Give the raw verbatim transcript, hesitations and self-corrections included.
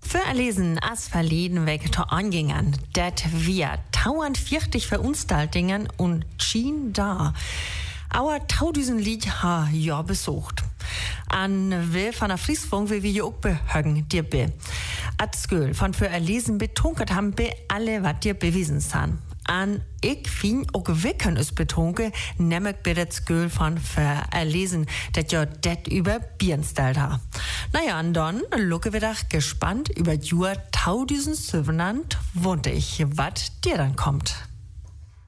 Für erlesen as verleden weg to angingen, dat wir tausendvierzig Veranstaltungen und schien da. Auer tausend Lied ha ja besucht. An will von der Friesfunk will wir ja auch behögen, dir be. At Sköl von für erlesen betunkert haben be alle, wat dir bewiesen san. An ich fin auch wicken es betunke, nämlich bei der Sköl von für erlesen, dat ja det über Bieren stellt ha. Naja, und dann lucke wir doch gespannt über Jura tausendsiebhundert wund ich, wat dir dann kommt.